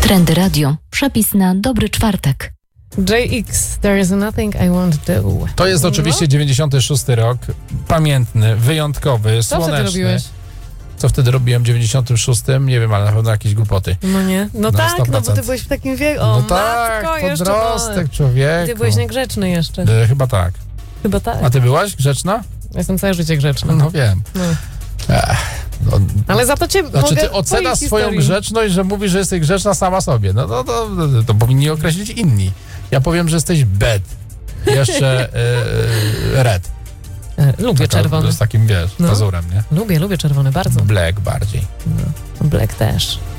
Trendy Radio. Przepis na dobry czwartek. JX, There is nothing I won't do. To jest oczywiście 96 rok. Pamiętny, wyjątkowy, Co słoneczny. wtedy robiłeś? Co wtedy robiłem w 96? Nie wiem, ale na pewno jakieś głupoty. No nie. No Na tak, 100%. no bo ty byłeś w takim wieku. O, No matko, tak, jeszcze podrostek, człowieku. Ty byłeś niegrzeczny jeszcze. Chyba tak. Chyba tak. A ty byłaś grzeczna? Jestem całe życie grzeczny. No wiem. No. No, Ale za to cię znaczy mogę ty oceniasz twojej swoją historii. grzeczność, że mówisz, że jesteś grzeczna sama sobie. No to powinni określić inni. Ja powiem, że jesteś bad. Jeszcze red. Lubię czerwony. Z takim, wiesz, No. pazurem, nie? Lubię czerwony bardzo. Black bardziej. No. Black też.